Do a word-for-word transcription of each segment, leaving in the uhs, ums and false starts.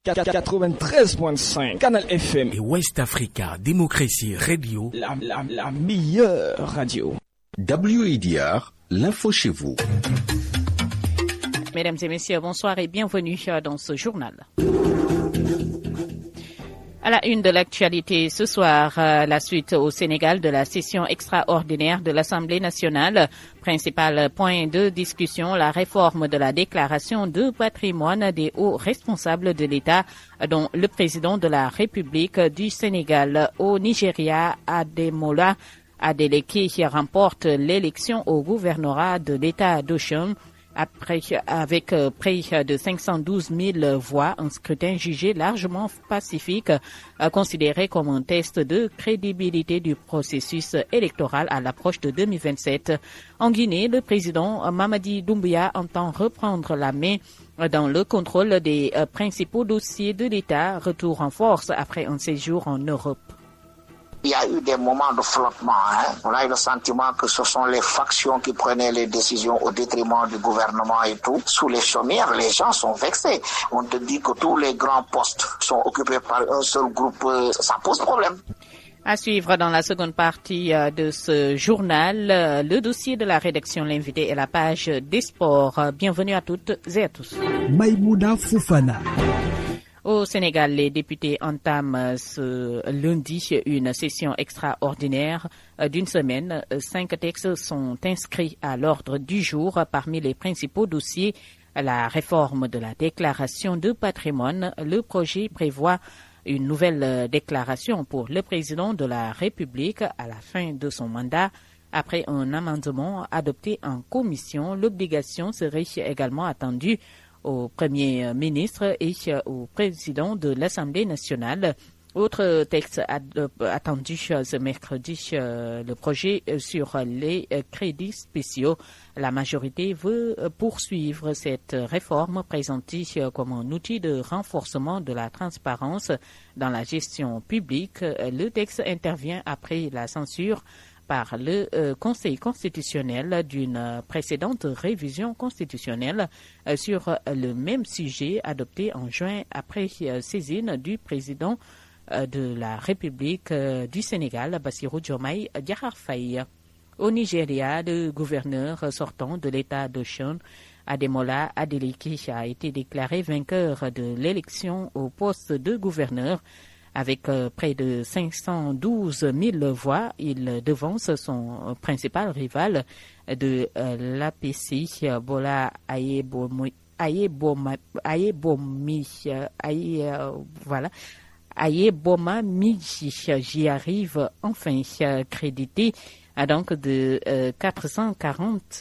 quatre-vingt-treize point cinq Canal F M et West Africa Démocratie Radio, la, la, la meilleure radio. W I D R, l'info chez vous. Mesdames et messieurs, bonsoir et bienvenue dans ce journal. À la une de l'actualité ce soir, la suite au Sénégal de la session extraordinaire de l'Assemblée nationale. Principal point de discussion, la réforme de la déclaration de patrimoine des hauts responsables de l'État, dont le président de la République du Sénégal. Au Nigeria, Ademola Adeleke qui remporte l'élection au gouvernorat de l'État d'Osun. Après, avec près de cinq cent douze mille voix, un scrutin jugé largement pacifique, considéré comme un test de crédibilité du processus électoral à l'approche de deux mille vingt-sept. En Guinée, le président Mamadi Doumbouya entend reprendre la main dans le contrôle des principaux dossiers de l'État. Retour en force après un séjour en Europe. Il y a eu des moments de flottement. Hein. On a eu le sentiment que ce sont les factions qui prenaient les décisions au détriment du gouvernement et tout. Sous les chaumières, les gens sont vexés. On te dit que tous les grands postes sont occupés par un seul groupe. Ça pose problème. À suivre dans la seconde partie de ce journal, le dossier de la rédaction, l'invité et la page des sports. Bienvenue à toutes et à tous. Maïmouna Foufana. Au Sénégal, les députés entament ce lundi une session extraordinaire d'une semaine. Cinq textes sont inscrits à l'ordre du jour. Parmi les principaux dossiers, la réforme de la déclaration de patrimoine. Le projet prévoit une nouvelle déclaration pour le président de la République à la fin de son mandat. Après un amendement adopté en commission, l'obligation serait également attendue au Premier ministre et au président de l'Assemblée nationale. Autre texte attendu ce mercredi, le projet sur les crédits spéciaux. La majorité veut poursuivre cette réforme présentée comme un outil de renforcement de la transparence dans la gestion publique. Le texte intervient après la censure par le euh, Conseil constitutionnel d'une précédente révision constitutionnelle euh, sur euh, le même sujet adopté en juin après euh, saisine du président euh, de la République euh, du Sénégal, Bassirou Diomaye Diakhar Faye. Au Nigeria, le gouverneur sortant de l'État d'Osun, Ademola Adeleke, a été déclaré vainqueur de l'élection au poste de gouverneur. Avec euh, près de cinq cent douze mille voix, il devance son principal rival de euh, l'A P C, Bola Ayebomi, Ayeboma, Ayebomi, Aye, euh, voilà, Ayeboma Miji. J'y arrive enfin, crédité à donc de euh, quatre cent quarante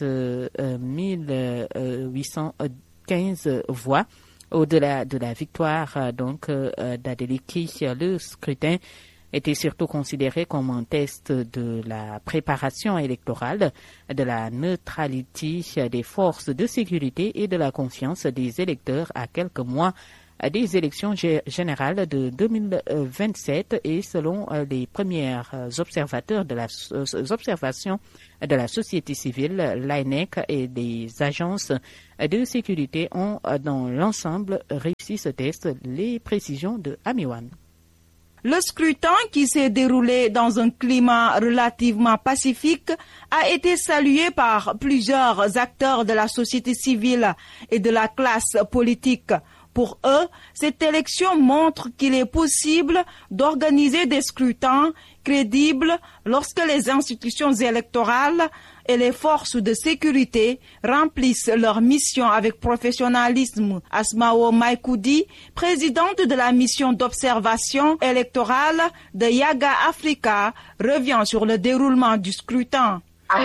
mille huit cent quinze voix. Au-delà de la victoire donc euh, d'Adeleke, le scrutin était surtout considéré comme un test de la préparation électorale, de la neutralité des forces de sécurité et de la confiance des électeurs à quelques mois des élections générales de deux mille vingt-sept. Et selon les premiers observateurs de la observations de la société civile, l'A N E C et des agences de sécurité ont dans l'ensemble réussi ce test. Les précisions de Amiwan. Le scrutin, qui s'est déroulé dans un climat relativement pacifique, a été salué par plusieurs acteurs de la société civile et de la classe politique. Pour eux, cette élection montre qu'il est possible d'organiser des scrutins crédibles lorsque les institutions électorales et les forces de sécurité remplissent leur mission avec professionnalisme. Asmao Maïkoudi, présidente de la mission d'observation électorale de Yaga Africa, revient sur le déroulement du scrutin.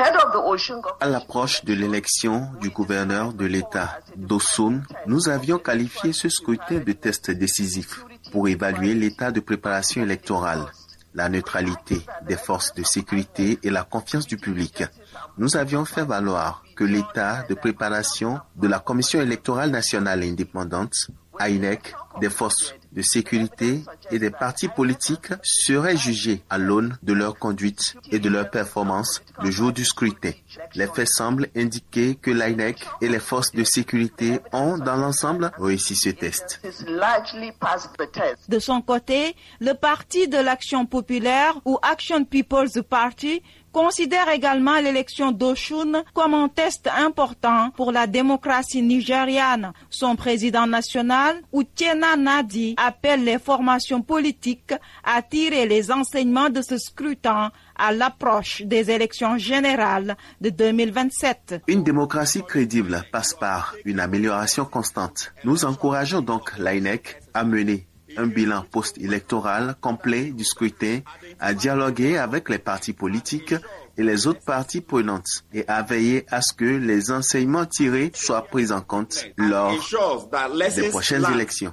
À l'approche de l'élection du gouverneur de l'État d'Osun, nous avions qualifié ce scrutin de test décisif pour évaluer l'état de préparation électorale, la neutralité des forces de sécurité et la confiance du public. Nous avions fait valoir que l'état de préparation de la Commission électorale nationale indépendante A I N E C, des forces de sécurité et des partis politiques seraient jugés à l'aune de leur conduite et de leur performance le jour du scrutin. Les faits semblent indiquer que l'A I N E C et les forces de sécurité ont, dans l'ensemble, réussi ce test. De son côté, le Parti de l'Action populaire ou Action People's Party considère également l'élection d'Oshun comme un test important pour la démocratie nigériane. Son président national, Uchenna Nadi, appelle les formations politiques à tirer les enseignements de ce scrutin à l'approche des élections générales de deux mille vingt-sept. Une démocratie crédible passe par une amélioration constante. Nous encourageons donc l'A I N E C à mener un bilan post-électoral complet du scrutin, à dialoguer avec les partis politiques et les autres parties prenantes et à veiller à ce que les enseignements tirés soient pris en compte lors des prochaines élections.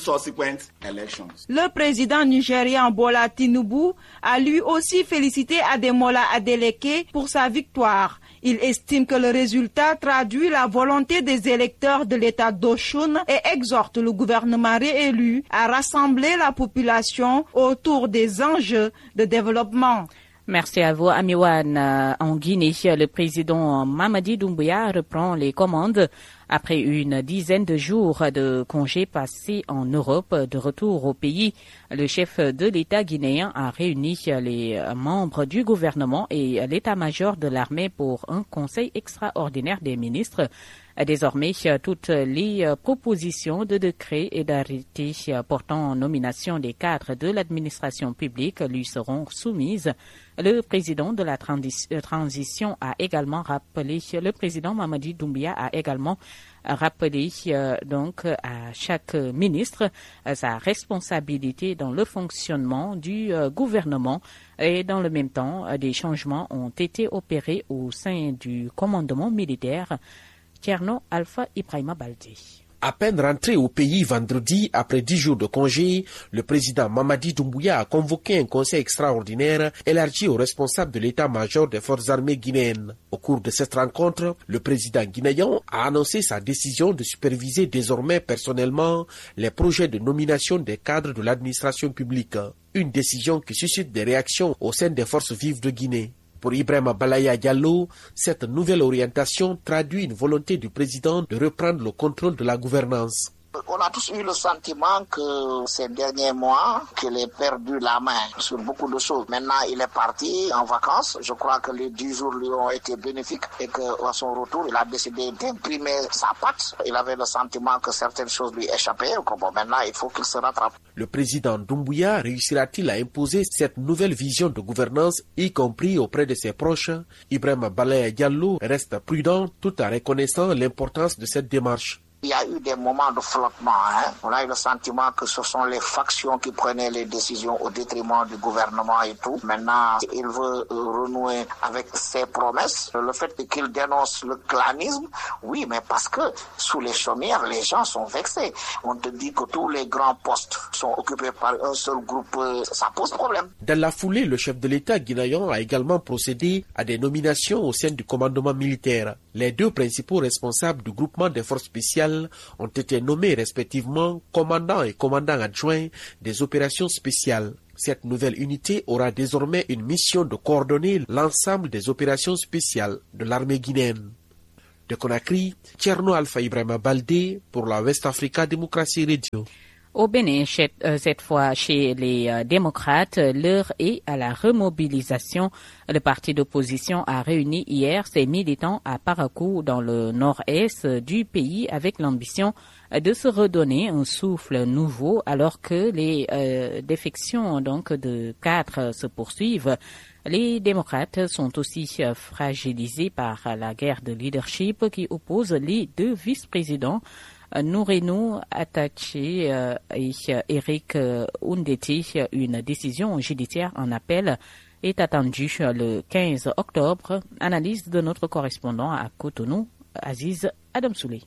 Le président nigérian Bola Tinubu a lui aussi félicité Ademola Adeleke pour sa victoire. Il estime que le résultat traduit la volonté des électeurs de l'État d'Oshun et exhorte le gouvernement réélu à rassembler la population autour des enjeux de développement. Merci à vous, Amiwan. En Guinée, le président Mamadi Doumbouya reprend les commandes après une dizaine de jours de congés passés en Europe. De retour au pays, le chef de l'État guinéen a réuni les membres du gouvernement et l'état-major de l'armée pour un conseil extraordinaire des ministres. Désormais, toutes les propositions de décrets et d'arrêtés portant nomination des cadres de l'administration publique lui seront soumises. Le président de la transition a également rappelé, le président Mamadi Doumbouya a également rappelé euh, donc à chaque ministre euh, sa responsabilité dans le fonctionnement du euh, gouvernement et dans le même temps, euh, des changements ont été opérés au sein du commandement militaire. Tierno Alpha Ibrahima Baldé. À peine rentré au pays vendredi, après dix jours de congé, le président Mamadi Doumbouya a convoqué un conseil extraordinaire élargi aux responsables de l'état-major des forces armées guinéennes. Au cours de cette rencontre, le président guinéen a annoncé sa décision de superviser désormais personnellement les projets de nomination des cadres de l'administration publique. Une décision qui suscite des réactions au sein des forces vives de Guinée. Pour Ibrahima Balaya Diallo, cette nouvelle orientation traduit une volonté du président de reprendre le contrôle de la gouvernance. On a tous eu le sentiment que ces derniers mois, qu'il ait perdu la main sur beaucoup de choses. Maintenant, il est parti en vacances. Je crois que les dix jours lui ont été bénéfiques et qu'à son retour, il a décidé d'imprimer sa patte. Il avait le sentiment que certaines choses lui échappaient. Bon, maintenant, il faut qu'il se rattrape. Le président Doumbouya réussira-t-il à imposer cette nouvelle vision de gouvernance, y compris auprès de ses proches? Ibrahima Balaya Diallo reste prudent tout en reconnaissant l'importance de cette démarche. Il y a eu des moments de flottement. Hein. On a eu le sentiment que ce sont les factions qui prenaient les décisions au détriment du gouvernement et tout. Maintenant, il veut renouer avec ses promesses. Le fait qu'il dénonce le clanisme, oui, mais parce que sous les chaumières, les gens sont vexés. On te dit que tous les grands postes sont occupés par un seul groupe. Ça pose problème. Dans la foulée, le chef de l'État guinéen a également procédé à des nominations au sein du commandement militaire. Les deux principaux responsables du groupement des forces spéciales ont été nommés respectivement commandant et commandant adjoint des opérations spéciales. Cette nouvelle unité aura désormais une mission de coordonner l'ensemble des opérations spéciales de l'armée guinéenne. De Conakry, Tierno Alpha Ibrahima Baldé pour la West Africa Democracy Radio. Au Bénin, cette fois chez les démocrates, l'heure est à la remobilisation. Le parti d'opposition a réuni hier ses militants à Parakou dans le nord-est du pays avec l'ambition de se redonner un souffle nouveau alors que les euh, défections donc de cadres se poursuivent. Les démocrates sont aussi fragilisés par la guerre de leadership qui oppose les deux vice-présidents Nourenou Attaché euh, et Eric Oundeti. Une décision judiciaire en appel est attendue le quinze octobre. Analyse de notre correspondant à Cotonou, Aziz Adamsoulé.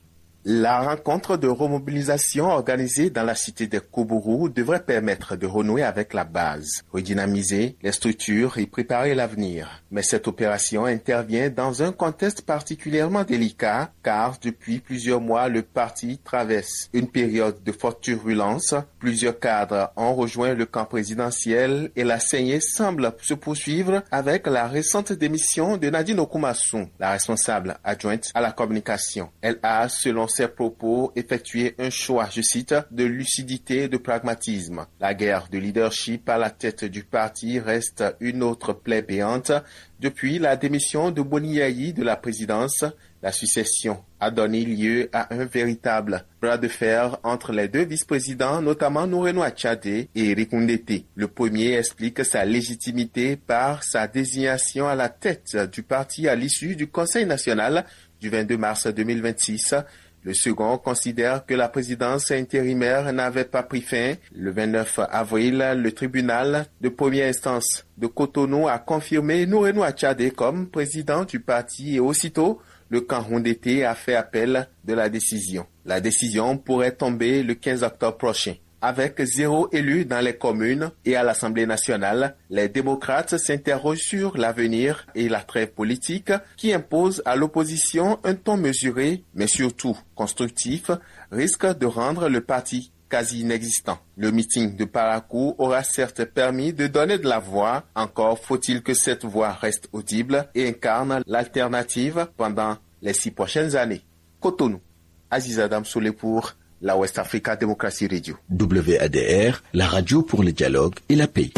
La rencontre de remobilisation organisée dans la cité de Koubourou devrait permettre de renouer avec la base, redynamiser les structures et préparer l'avenir. Mais cette opération intervient dans un contexte particulièrement délicat car depuis plusieurs mois, le parti traverse une période de forte turbulence. Plusieurs cadres ont rejoint le camp présidentiel et la saignée semble se poursuivre avec la récente démission de Nadine Okumassou, la responsable adjointe à la communication. Elle a, selon ses propos, effectué un choix, je cite, de lucidité et de pragmatisme. La guerre de leadership à la tête du parti reste une autre plaie béante. Depuis la démission de Boniaï de la présidence, la succession a donné lieu à un véritable bras de fer entre les deux vice-présidents, notamment Nourenou Achadé et Eric Ndete. Le premier explique sa légitimité par sa désignation à la tête du parti à l'issue du Conseil national du vingt-deux mars deux mille vingt-six. Le second considère que la présidence intérimaire n'avait pas pris fin. Le vingt-neuf avril, le tribunal de première instance de Cotonou a confirmé Nourenou Achadé comme président du parti et aussitôt, le camp Ndete a fait appel de la décision. La décision pourrait tomber le quinze octobre prochain. Avec zéro élu dans les communes et à l'Assemblée nationale, les démocrates s'interrogent sur l'avenir et la trêve politique qui impose à l'opposition un ton mesuré, mais surtout constructif, risque de rendre le parti quasi inexistant. Le meeting de Parakou aura certes permis de donner de la voix, encore faut-il que cette voix reste audible et incarne l'alternative pendant les six prochaines années. Cotonou, Aziz Adam Soulé pour la West Africa Democracy Radio. W A D R, la radio pour le dialogue et la paix.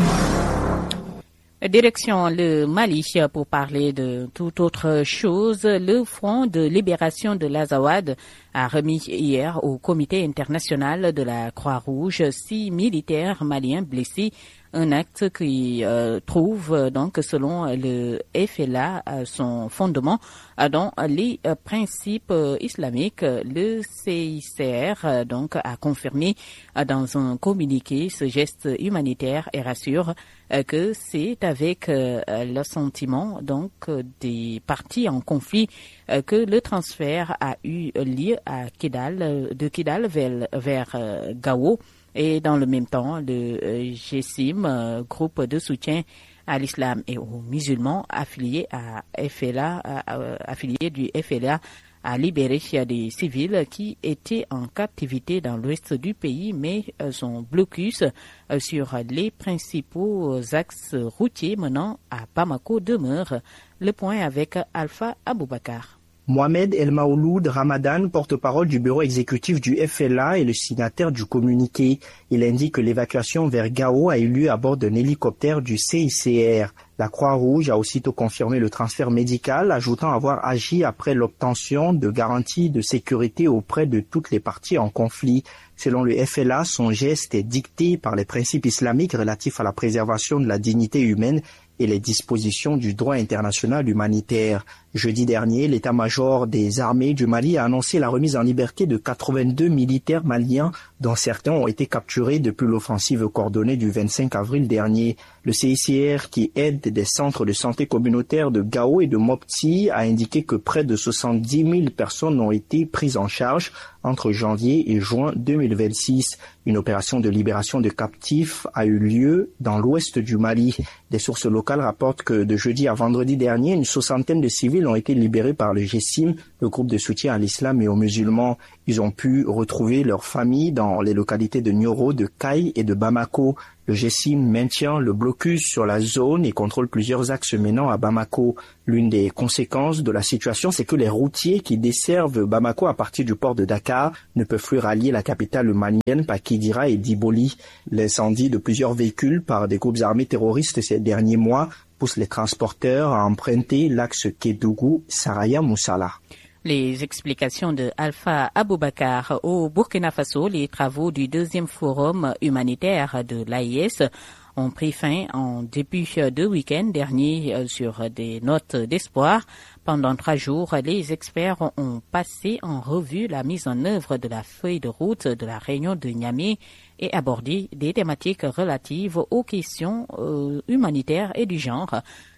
Direction le Mali pour parler de toute autre chose. Le Front de libération de l'Azawad a remis hier au Comité international de la Croix-Rouge six militaires maliens blessés. Un acte qui euh, trouve euh, donc selon le F L A euh, son fondement euh, dans les euh, principes euh, islamiques. Le C I C R euh, donc a confirmé euh, dans un communiqué ce geste humanitaire et rassure euh, que c'est avec euh, l'assentiment donc euh, des parties en conflit euh, que le transfert a eu lieu à Kidal, euh, de Kidal vers, vers euh, Gao. Et dans le même temps, le euh, G S I M, euh, groupe de soutien à l'islam et aux musulmans affiliés à F L A, euh, affilié du F L A, a libéré des civils qui étaient en captivité dans l'ouest du pays, mais euh, son blocus euh, sur les principaux axes routiers menant à Bamako demeure. Le point avec Alpha Aboubakar. Mohamed El Maouloud Ramadan, porte-parole du bureau exécutif du F L A et le signataire du communiqué. Il indique que l'évacuation vers Gao a eu lieu à bord d'un hélicoptère du C I C R. La Croix-Rouge a aussitôt confirmé le transfert médical, ajoutant avoir agi après l'obtention de garanties de sécurité auprès de toutes les parties en conflit. Selon le F L A, son geste est dicté par les principes islamiques relatifs à la préservation de la dignité humaine et les dispositions du droit international humanitaire. Jeudi dernier, l'état-major des armées du Mali a annoncé la remise en liberté de quatre-vingt-deux militaires maliens, dont certains ont été capturés depuis l'offensive coordonnée du vingt-cinq avril dernier. Le C I C R, qui aide des centres de santé communautaires de Gao et de Mopti, a indiqué que près de soixante-dix mille personnes ont été prises en charge entre janvier et juin deux mille vingt-six. Une opération de libération de captifs a eu lieu dans l'ouest du Mali. Des sources locales rapportent que de jeudi à vendredi dernier, une soixantaine de civils ont été libérés par le G S I M, le groupe de soutien à l'islam et aux musulmans. Ils ont pu retrouver leurs familles dans les localités de Nioro, de Kaï et de Bamako. Le G S I M maintient le blocus sur la zone et contrôle plusieurs axes menant à Bamako. L'une des conséquences de la situation, c'est que les routiers qui desservent Bamako à partir du port de Dakar ne peuvent plus rallier la capitale malienne, Pakidira et Diboli. L'incendie de plusieurs véhicules par des groupes armés terroristes ces derniers mois pousse les transporteurs à emprunter l'axe Kédougou-Saraya-Moussala. Les explications de Alpha Aboubakar. Au Burkina Faso, les travaux du deuxième forum humanitaire de l'A I S ont pris fin en début de week-end dernier sur des notes d'espoir. Pendant trois jours, les experts ont passé en revue la mise en œuvre de la feuille de route de la réunion de Niamey et abordé des thématiques relatives aux questions euh, humanitaires et du genre.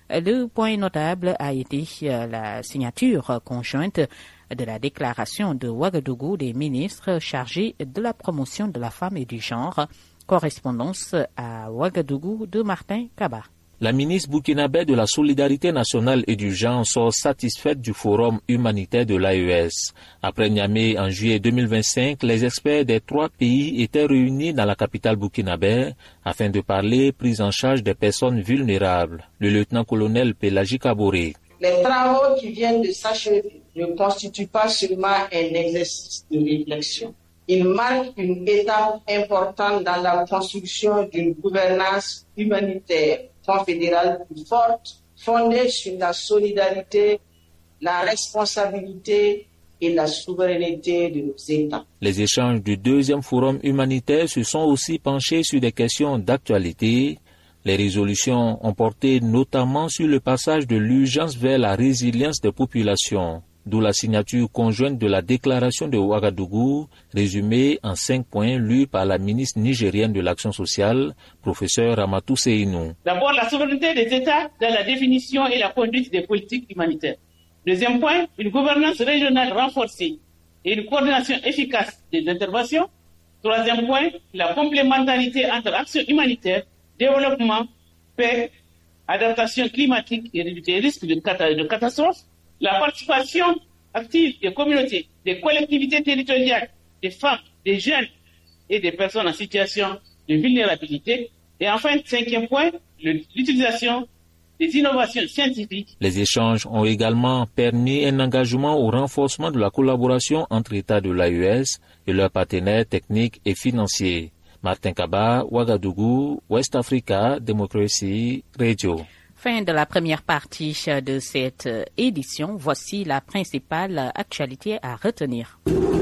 Le point notable a été la signature conjointe de la déclaration de Ouagadougou des ministres chargés de la promotion de la femme et du genre. Correspondance à Ouagadougou de Martin Kaba. La ministre burkinabé de la Solidarité nationale et du genre sort satisfaite du forum humanitaire de l'A E S. Après Niamey en juillet deux mille vingt-cinq, les experts des trois pays étaient réunis dans la capitale burkinabé afin de parler prise en charge des personnes vulnérables. Le lieutenant-colonel Pélagie Kaboré. Les travaux qui viennent de s'achever ne constituent pas seulement un exercice de réflexion. Ils marquent une étape importante dans la construction d'une gouvernance humanitaire confédérale plus forte, fondée sur la solidarité, la responsabilité et la souveraineté de nos États. Les échanges du deuxième forum humanitaire se sont aussi penchés sur des questions d'actualité. Les résolutions ont porté notamment sur le passage de l'urgence vers la résilience des populations, d'où la signature conjointe de la déclaration de Ouagadougou, résumée en cinq points lus par la ministre nigérienne de l'Action sociale, professeur Ramatou Seynou. D'abord, la souveraineté des États dans la définition et la conduite des politiques humanitaires. Deuxième point, une gouvernance régionale renforcée et une coordination efficace des interventions. Troisième point, la complémentarité entre action humanitaire, développement, paix, adaptation climatique et des risques de catastrophes. La participation active des communautés, des collectivités territoriales, des femmes, des jeunes et des personnes en situation de vulnérabilité. Et enfin, cinquième point, l'utilisation des innovations scientifiques. Les échanges ont également permis un engagement au renforcement de la collaboration entre États de l'A E S et leurs partenaires techniques et financiers. Martin Kaba, Ouagadougou, West Africa, Démocratie, Radio. Fin de la première partie de cette édition. Voici la principale actualité à retenir.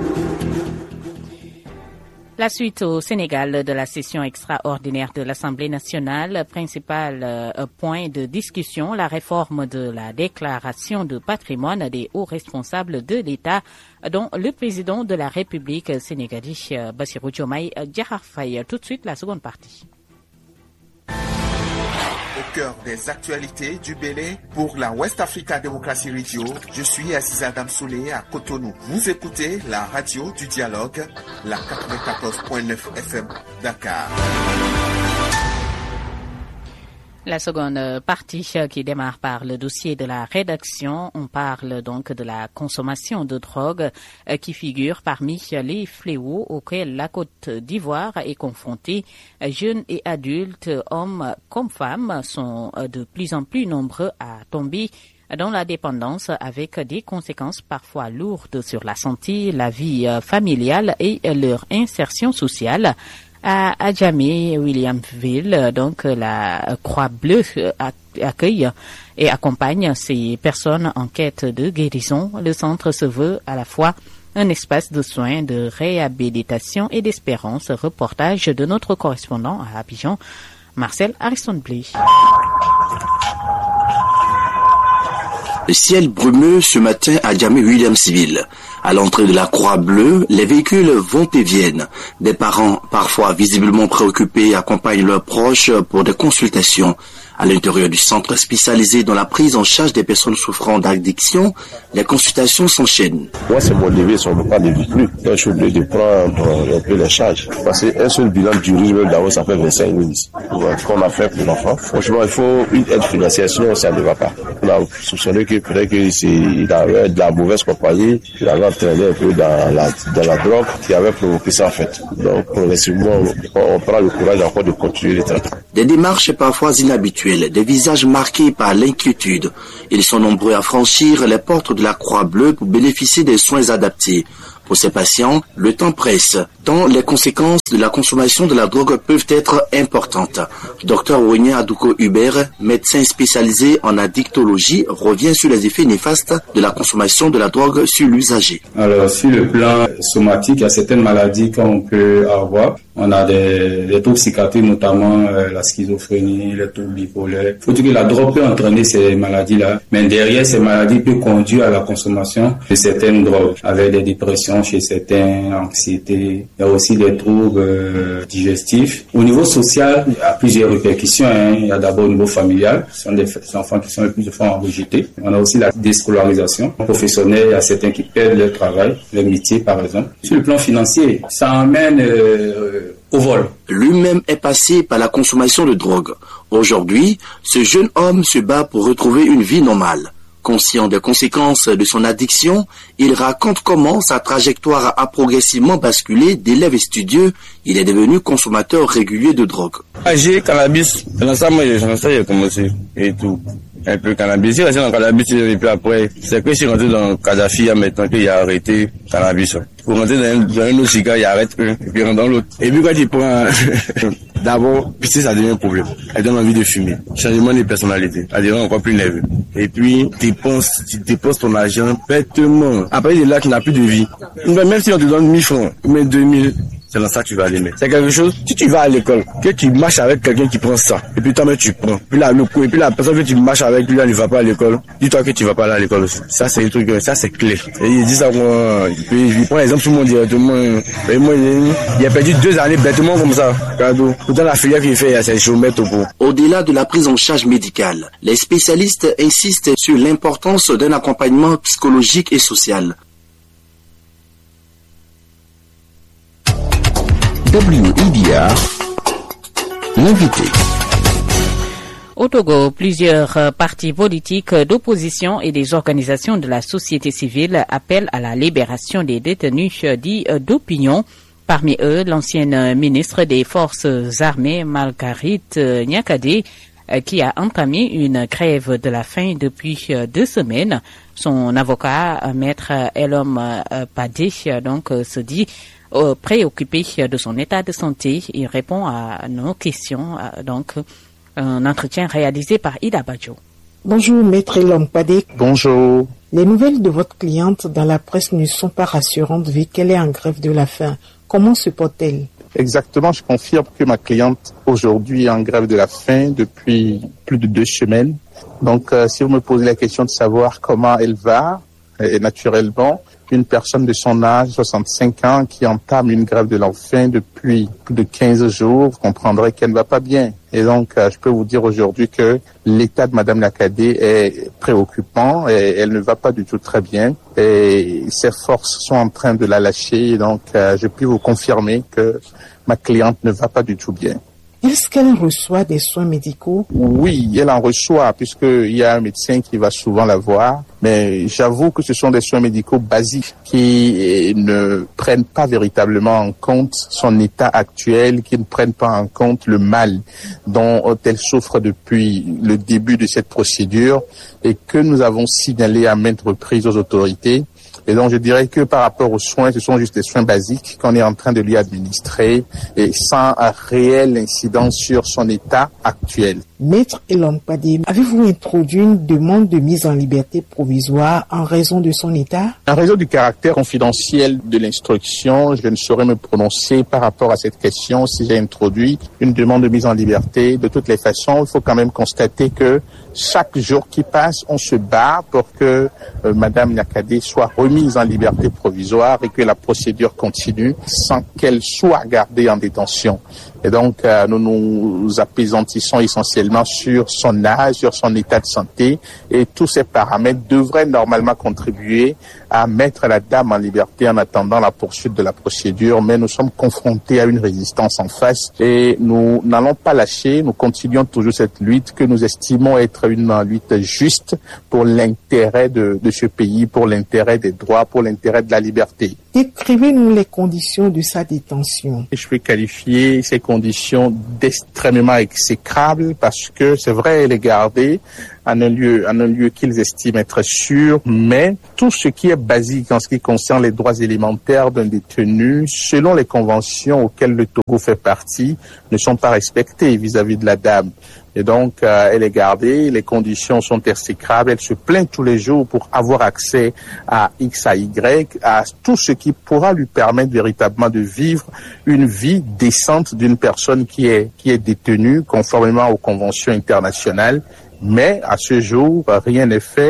La suite au Sénégal de la session extraordinaire de l'Assemblée nationale, principal point de discussion, la réforme de la déclaration de patrimoine des hauts responsables de l'État, dont le président de la République sénégalaise, Bassirou Diomaye Diakhar Faye. Tout de suite, la seconde partie. Au cœur des actualités du Bénin pour la West Africa Démocratie Radio, je suis Aziz Adam Soulé à Cotonou. Vous écoutez la radio du dialogue, la quatre-vingt-quatorze point neuf F M Dakar. La seconde partie qui démarre par le dossier de la rédaction, on parle donc de la consommation de drogue qui figure parmi les fléaux auxquels la Côte d'Ivoire est confrontée. Jeunes et adultes, hommes comme femmes, sont de plus en plus nombreux à tomber dans la dépendance avec des conséquences parfois lourdes sur la santé, la vie familiale et leur insertion sociale. À Adjamé, Williamsville, donc la Croix-Bleue accueille et accompagne ces personnes en quête de guérison. Le centre se veut à la fois un espace de soins, de réhabilitation et d'espérance. Reportage de notre correspondant à Abidjan, Marcel Harrison-Blé. Le ciel brumeux ce matin à Adjamé-Williamsville. À l'entrée de la Croix-Bleue, les véhicules vont et viennent. Des parents, parfois visiblement préoccupés, accompagnent leurs proches pour des consultations. À l'intérieur du centre spécialisé dans la prise en charge des personnes souffrant d'addiction, les consultations s'enchaînent. Moi, c'est mon devis, on ne parle de plus. Donc, je suis obligé de prendre un peu les charges. Parce qu'un seul bilan d'urine, d'abord, ça fait vingt-cinq mille. Ce qu'on a fait pour l'enfant. Franchement, il faut une aide financière, sinon ça ne va pas. On a soupçonné qu'il faudrait qu'il avait de la mauvaise compagnie, qu'il avait entraîné un peu dans la, dans la drogue qui avait provoqué ça, en fait. Donc, progressivement, on, on prend le courage encore de continuer les traitements. Des démarches parfois inhabituelles, des visages marqués par l'inquiétude. Ils sont nombreux à franchir les portes de la Croix-Bleue pour bénéficier des soins adaptés. Pour ces patients, le temps presse, tant les conséquences de la consommation de la drogue peuvent être importantes. Docteur Wonye Adouko Hubert, médecin spécialisé en addictologie, revient sur les effets néfastes de la consommation de la drogue sur l'usager. Alors, sur le plan somatique, il y a certaines maladies qu'on peut avoir. On a des, des troubles psychiatriques, notamment euh, la schizophrénie, les troubles bipolaires. Il faut dire que la drogue peut entraîner ces maladies-là, mais derrière ces maladies peut conduire à la consommation de certaines drogues, avec des dépressions, dépression chez certains, anxiété. Il y a aussi des troubles euh, digestifs. Au niveau social, il y a plusieurs répercussions. Hein. Il y a d'abord au niveau familial, ce sont des enfants qui sont le plus souvent rejetés. On a aussi la déscolarisation professionnelle. Il y a certains qui perdent leur travail, leur métier par exemple. Sur le plan financier, ça emmène euh, au vol. Lui-même est passé par la consommation de drogue. Aujourd'hui, ce jeune homme se bat pour retrouver une vie normale. Conscient des conséquences de son addiction, il raconte comment sa trajectoire a progressivement basculé d'élève studieux. Il est devenu consommateur régulier de drogue. J'ai cannabis, c'est dans ça moi j'ai commencé et tout. Un peu cannabis, j'ai resté dans le cannabis et puis après, c'est que je suis rentré dans Kadhafi maintenant qu'il a arrêté le cannabis. Pour rentrer dans un, dans un autre cigare, il arrête un, et puis rentre dans l'autre. Et puis quand il prend, d'abord, puis ça devient un problème. Elle donne envie de fumer. Changement de personnalité. Elle devient encore plus nerveux. Et puis, tu dépenses, tu dépenses ton argent bêtement. Après, de là, tu n'as plus de vie. Même si on te donne mille francs, mais deux mille, c'est dans ça que tu vas aller mettre. C'est quelque chose, si tu vas à l'école, que tu marches avec quelqu'un qui prend ça, et puis toi-même tu prends. Puis là, le coup, et puis la personne que tu marches avec, lui, là, ne va pas à l'école. Dis-toi que tu vas pas aller à l'école aussi. Ça, c'est un truc, ça, c'est clé. Et il dit ça, moi, il prend exemple, tout le monde directement. Et moi, il a perdu deux années bêtement comme ça. Cadeau. Pourtant, la filière qu'il fait, c'est géomètre au bout. Au-delà de la prise en charge médicale, les spécialistes insistent sur l'importance d'un accompagnement psychologique et social. W I D R, l'invité. Au Togo, plusieurs partis politiques d'opposition et des organisations de la société civile appellent à la libération des détenus dits d'opinion. Parmi eux, l'ancienne ministre des Forces armées, Marguerite Niakhaté, qui a entamé une grève de la faim depuis deux semaines. Son avocat, maître Elom Padé, donc, se dit préoccupé de son état de santé. Il répond à nos questions, donc un entretien réalisé par Ida Badjo. Bonjour maître Elom Padé. Bonjour. Les nouvelles de votre cliente dans la presse ne sont pas rassurantes vu qu'elle est en grève de la faim. Comment se porte-t-elle? Exactement, je confirme que ma cliente aujourd'hui est en grève de la faim depuis plus de deux semaines. Donc euh, si vous me posez la question de savoir comment elle va, et naturellement, une personne de son âge, soixante-cinq ans, qui entame une grève de la faim depuis plus de quinze jours, vous comprendrez qu'elle ne va pas bien. Et donc, euh, je peux vous dire aujourd'hui que l'état de Madame Niakhaté est préoccupant et elle ne va pas du tout très bien. Et ses forces sont en train de la lâcher. Et donc, euh, je peux vous confirmer que ma cliente ne va pas du tout bien. Est-ce qu'elle reçoit des soins médicaux? Oui, elle en reçoit puisqu'il y a un médecin qui va souvent la voir. Mais j'avoue que ce sont des soins médicaux basiques qui ne prennent pas véritablement en compte son état actuel, qui ne prennent pas en compte le mal dont elle souffre depuis le début de cette procédure et que nous avons signalé à maintes reprises aux autorités. Et donc, je dirais que par rapport aux soins, ce sont juste des soins basiques qu'on est en train de lui administrer et sans un réel incidence sur son état actuel. Maître Elom Padé, avez-vous introduit une demande de mise en liberté provisoire en raison de son état? En raison du caractère confidentiel de l'instruction, je ne saurais me prononcer par rapport à cette question si j'ai introduit une demande de mise en liberté. De toutes les façons, il faut quand même constater que chaque jour qui passe, on se bat pour que euh, Madame Niakhaté soit remise en liberté provisoire et que la procédure continue sans qu'elle soit gardée en détention. Et donc, euh, nous nous apaisantissons essentiellement sur son âge, sur son état de santé, et tous ces paramètres devraient normalement contribuer à mettre la dame en liberté en attendant la poursuite de la procédure. Mais nous sommes confrontés à une résistance en face et nous n'allons pas lâcher. Nous continuons toujours cette lutte que nous estimons être une lutte juste pour l'intérêt de, de ce pays, pour l'intérêt des droits, pour l'intérêt de la liberté. Décrivez-nous les conditions de sa détention. Je vais qualifier ces conditions d'extrêmement exécrables parce que c'est vrai, elle est gardée en un lieu, en un lieu qu'ils estiment être sûr, mais tout ce qui est basique en ce qui concerne les droits élémentaires d'un détenu, selon les conventions auxquelles le Togo fait partie, ne sont pas respectés vis-à-vis de la dame. Et donc, euh, elle est gardée, les conditions sont exécrables, elle se plaint tous les jours pour avoir accès à X, à Y, à tout ce qui pourra lui permettre véritablement de vivre une vie décente d'une personne qui est, qui est détenue conformément aux conventions internationales. Mais à ce jour, rien n'est fait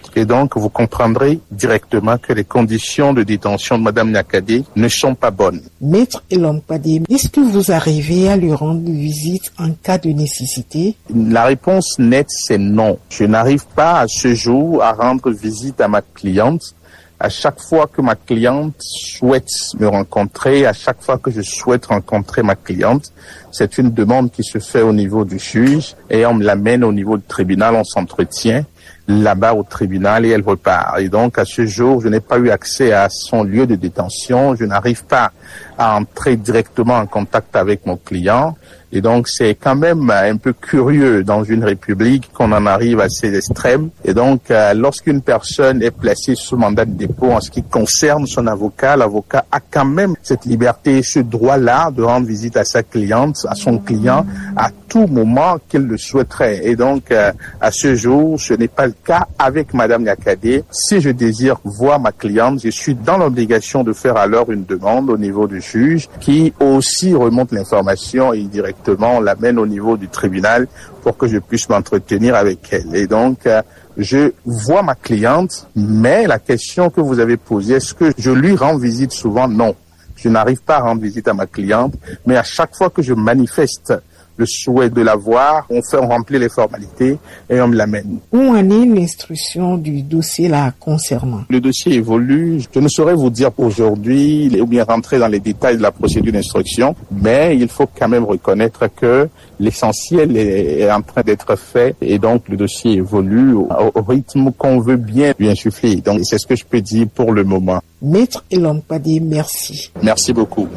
Et donc, vous comprendrez directement que les conditions de détention de Madame Nyakadé ne sont pas bonnes. Maître Elompade, est-ce que vous arrivez à lui rendre visite en cas de nécessité? La réponse nette, c'est non. Je n'arrive pas à ce jour à rendre visite à ma cliente. À chaque fois que ma cliente souhaite me rencontrer, à chaque fois que je souhaite rencontrer ma cliente, c'est une demande qui se fait au niveau du juge et on me l'amène au niveau du tribunal, on s'entretient là-bas au tribunal et elle repart. Et donc, à ce jour, je n'ai pas eu accès à son lieu de détention, je n'arrive pas à entrer directement en contact avec mon client. Et donc, c'est quand même un peu curieux dans une république qu'on en arrive à ces extrêmes. Et donc, euh, lorsqu'une personne est placée sous mandat de dépôt en ce qui concerne son avocat, l'avocat a quand même cette liberté, ce droit-là de rendre visite à sa cliente, à son client, à tout moment qu'il le souhaiterait. Et donc, euh, à ce jour, ce n'est pas le cas avec Madame Nyakadé. Si je désire voir ma cliente, je suis dans l'obligation de faire alors une demande au niveau du juge qui aussi remonte l'information et directement on l'amène au niveau du tribunal pour que je puisse m'entretenir avec elle. Et donc, euh, je vois ma cliente, mais la question que vous avez posée, est-ce que je lui rends visite souvent? Non. Je n'arrive pas à rendre visite à ma cliente, mais à chaque fois que je manifeste le souhait de la voir, on fait, on remplit les formalités et on me l'amène. Où en est l'instruction du dossier là concernant? Le dossier évolue. Je ne saurais vous dire aujourd'hui ou bien rentrer dans les détails de la procédure d'instruction, mais il faut quand même reconnaître que l'essentiel est, est en train d'être fait et donc le dossier évolue au, au rythme qu'on veut bien lui insuffler. Donc c'est ce que je peux dire pour le moment. Maître Elompade, merci. Merci beaucoup.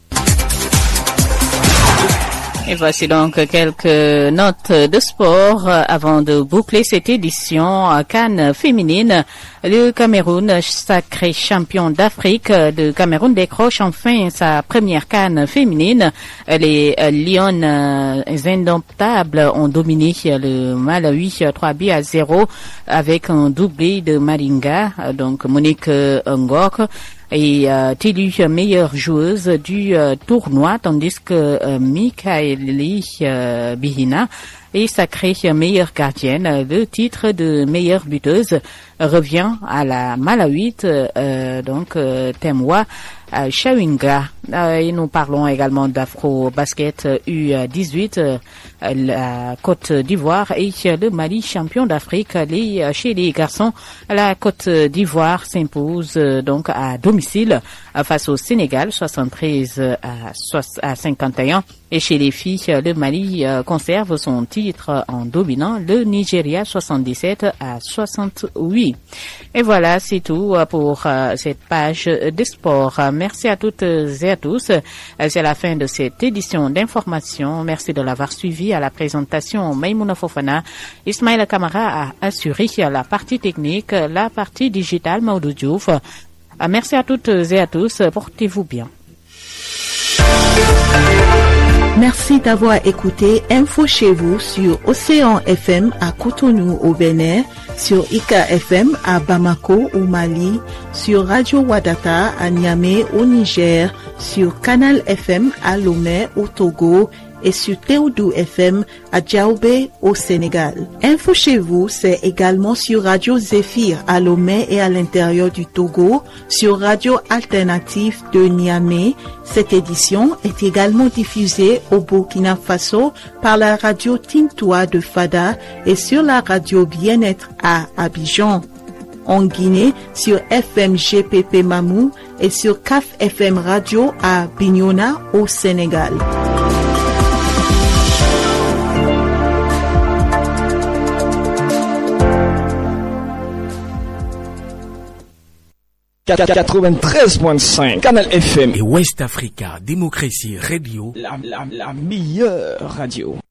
Et voici donc quelques notes de sport avant de boucler cette édition CAN féminine. Le Cameroun, sacré champion d'Afrique, le Cameroun décroche enfin sa première CAN féminine. Les Lions indomptables ont dominé le Malawi trois buts à zéro avec un doublé de Malinga, donc Monique Ngok, et euh, élue meilleure joueuse du euh, tournoi, tandis que euh, Mikaeli euh, Bihina est sacrée meilleure gardienne. Le titre de meilleure buteuse revient à la Malawite, euh, donc euh, Temwa euh, Chawinga. Euh, et nous parlons également d'Afro Basket U dix-huit, euh, la Côte d'Ivoire et le Mali champion d'Afrique. Les, chez les garçons, la Côte d'Ivoire s'impose euh, donc à domicile euh, face au Sénégal, soixante-treize à cinquante et un. Et chez les filles, le Mali euh, conserve son titre en dominant le Nigeria soixante-dix-sept à soixante-huit. Et voilà, c'est tout pour euh, cette page de sport. Merci à toutes et à tous. C'est la fin de cette édition d'information. Merci de l'avoir suivi. À la présentation, Maïmouna Fofana. Ismaël Kamara a assuré la partie technique, la partie digitale, Maoudou Diouf. Merci à toutes et à tous. Portez-vous bien. Merci d'avoir écouté Info chez vous sur Océan F M à Cotonou au Bénin, sur Ika F M à Bamako au Mali, sur Radio Wadata à Niamey au Niger, sur Canal F M à Lomé au Togo et sur Théodou F M à Djaoubé au Sénégal. Info chez vous, c'est également sur Radio Zéphir à Lomé et à l'intérieur du Togo, sur Radio Alternative de Niamey. Cette édition est également diffusée au Burkina Faso par la radio Tintoua de Fada et sur la radio Bien-être à Abidjan. En Guinée, sur F M G P P Mamou et sur C A F F M Radio à Bignona au Sénégal. quatre-vingt-treize point cinq Canal F M et West Africa Démocratie Radio, la, la, la meilleure radio.